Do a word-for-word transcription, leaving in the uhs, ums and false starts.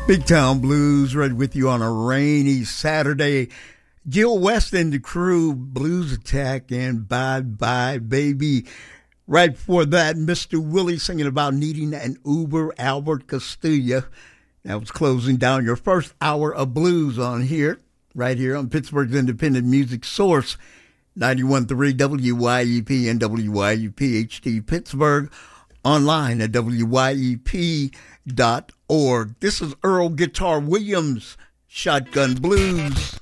Big Town Blues, right with you on a rainy Saturday. Gil West and the crew, Blues Attack, and Bye Bye Baby. Right before that, Mister Willie singing about needing an Uber, Albert Castillo. That was closing down your first hour of blues on here, right here on Pittsburgh's independent music source, ninety-one point three W Y E P and W Y E P H D Pittsburgh, online at W Y E P dot org. This is Earl Guitar Williams, Shotgun Blues.